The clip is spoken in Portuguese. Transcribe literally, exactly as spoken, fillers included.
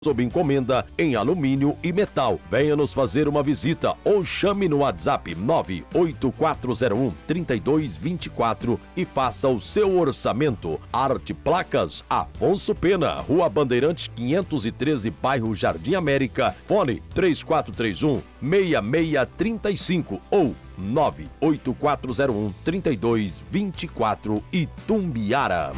sob encomenda em alumínio e metal. Venha nos fazer uma visita ou chame no WhatsApp nove oito quatro zero um, três dois dois quatro e faça o seu orçamento. Arte Placas Afonso Pena, Rua Bandeirantes quinhentos e treze, bairro Jardim América. Fone três quatro três um, seis seis três cinco ou nove oito quatro zero um, três dois dois quatro, Itumbiara.